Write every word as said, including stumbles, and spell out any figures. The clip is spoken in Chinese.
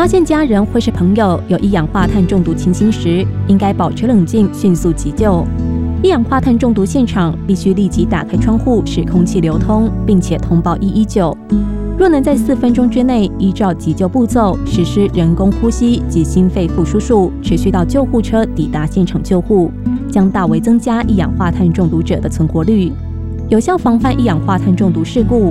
发现家人或是朋友有一氧化碳中毒情形时，应该保持冷静，迅速急救。一氧化碳中毒现场必须立即打开窗户，使空气流通，并且通报一一九。若能在四分钟之内依照急救步骤实施人工呼吸及心肺复苏术，持续到救护车抵达现场救护，将大为增加一氧化碳中毒者的存活率，有效防范一氧化碳中毒事故。